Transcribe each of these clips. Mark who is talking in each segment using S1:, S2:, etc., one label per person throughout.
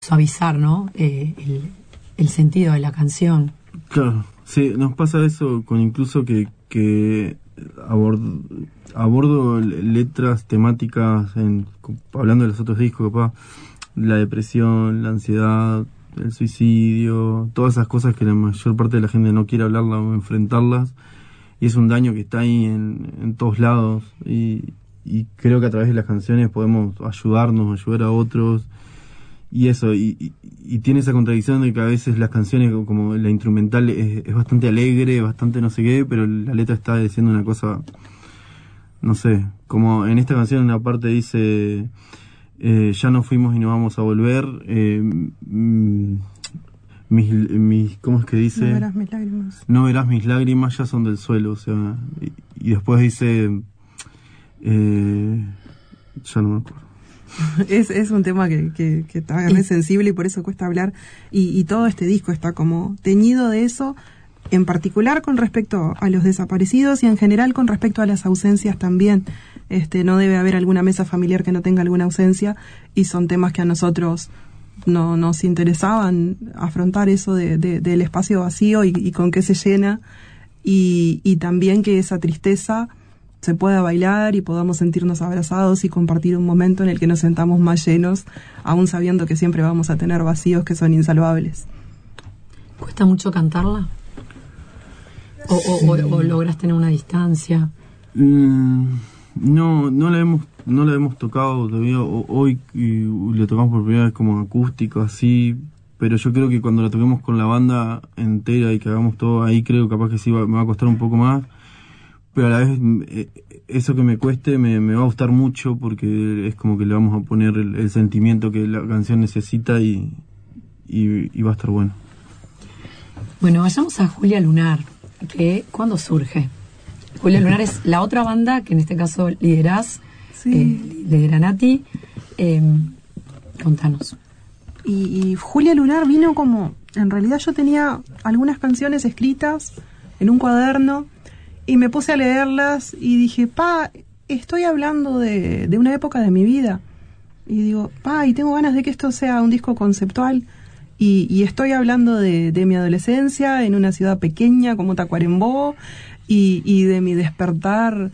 S1: suavizar, ¿no? El sentido de la canción.
S2: Claro, sí, nos pasa eso con incluso que abordo letras temáticas, hablando de los otros discos, capaz, la depresión, la ansiedad, el suicidio, todas esas cosas que la mayor parte de la gente no quiere hablarlas o enfrentarlas, y es un daño que está ahí en todos lados, y creo que a través de las canciones podemos ayudar a otros, y eso, y tiene esa contradicción de que a veces las canciones, como la instrumental, es bastante alegre, bastante no sé qué, pero la letra está diciendo una cosa, no sé, como en esta canción una parte dice, ya nos fuimos y no vamos a volver, ¿cómo es que dice?
S3: No verás mis lágrimas.
S2: No verás mis lágrimas, ya son del suelo, o sea, y después dice, ya no me acuerdo.
S3: Es un tema que está muy sensible y por eso cuesta hablar, y todo este disco está como teñido de eso, en particular con respecto a los desaparecidos y en general con respecto a las ausencias también. No debe haber alguna mesa familiar que no tenga alguna ausencia, y son temas que a nosotros no nos interesaban afrontar, eso del espacio vacío y con qué se llena, y también que esa tristeza se pueda bailar y podamos sentirnos abrazados y compartir un momento en el que nos sentamos más llenos, aún sabiendo que siempre vamos a tener vacíos que son insalvables.
S1: ¿Cuesta mucho cantarla? ¿O logras tener una distancia?
S2: No la hemos tocado todavía. Hoy lo tocamos por primera vez como acústico, así, pero yo creo que cuando la toquemos con la banda entera y que hagamos todo ahí, creo capaz que sí me va a costar un poco más, pero a la vez eso que me cueste me va a gustar mucho, porque es como que le vamos a poner el sentimiento que la canción necesita, y va a estar bueno.
S1: Bueno, vayamos a Julia Lunar, que ¿cuándo surge? Julia Lunar es la otra banda que en este caso liderás,
S3: sí.
S1: Lidera Nati. Contanos.
S3: Y Julia Lunar vino como, en realidad yo tenía algunas canciones escritas en un cuaderno, y me puse a leerlas y dije, estoy hablando de una época de mi vida. Y digo, y tengo ganas de que esto sea un disco conceptual. Y estoy hablando de mi adolescencia en una ciudad pequeña como Tacuarembó, y de mi despertar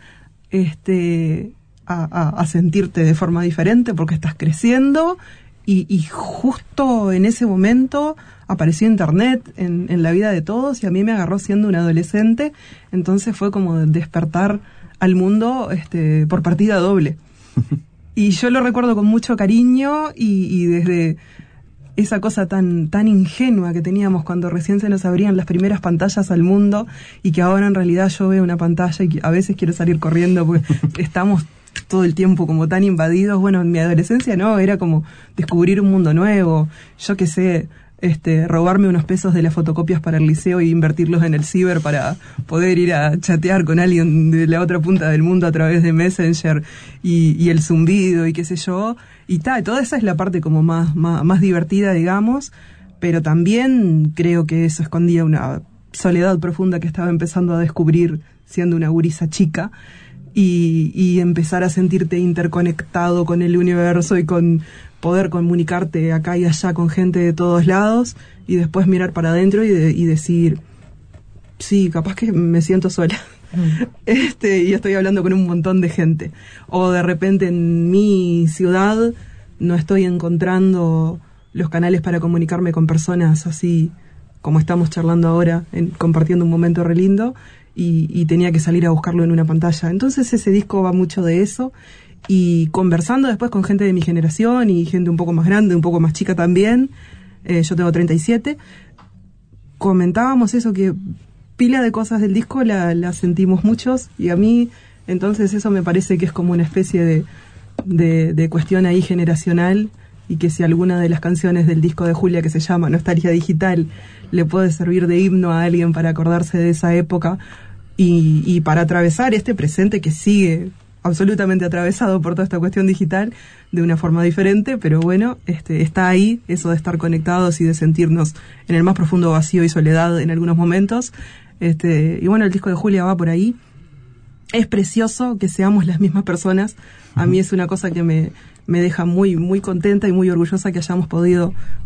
S3: a sentirte de forma diferente porque estás creciendo. Y justo en ese momento apareció internet en la vida de todos, y a mí me agarró siendo un adolescente, entonces fue como despertar al mundo por partida doble. Y yo lo recuerdo con mucho cariño, y desde esa cosa tan ingenua que teníamos cuando recién se nos abrían las primeras pantallas al mundo, y que ahora en realidad yo veo una pantalla y a veces quiero salir corriendo porque estamos todo el tiempo como tan invadidos. Bueno, en mi adolescencia no, era como descubrir un mundo nuevo, yo qué sé, robarme unos pesos de las fotocopias para el liceo y invertirlos en el ciber para poder ir a chatear con alguien de la otra punta del mundo a través de Messenger, y el zumbido y qué sé yo, y toda esa es la parte como más divertida, digamos, pero también creo que eso escondía una soledad profunda que estaba empezando a descubrir siendo una gurisa chica, y empezar a sentirte interconectado con el universo y con poder comunicarte acá y allá con gente de todos lados, y después mirar para adentro y decir, sí, capaz que me siento sola. Y estoy hablando con un montón de gente. O de repente en mi ciudad no estoy encontrando los canales para comunicarme con personas así como estamos charlando ahora, compartiendo un momento re lindo, y tenía que salir a buscarlo en una pantalla. Entonces ese disco va mucho de eso, y conversando después con gente de mi generación y gente un poco más grande, un poco más chica también. Yo tengo 37. Comentábamos eso, que pila de cosas del disco la sentimos muchos, y a mí entonces eso me parece que es como una especie de cuestión ahí generacional, y que si alguna de las canciones del disco de Julia, que se llama Nostalgia Digital, le puede servir de himno a alguien para acordarse de esa época y para atravesar este presente que sigue absolutamente atravesado por toda esta cuestión digital de una forma diferente, pero bueno, está ahí eso de estar conectados y de sentirnos en el más profundo vacío y soledad en algunos momentos. Y bueno, el disco de Julia va por ahí. Es precioso que seamos las mismas personas. A mí es una cosa que me deja muy, muy contenta y muy orgullosa que hayamos podido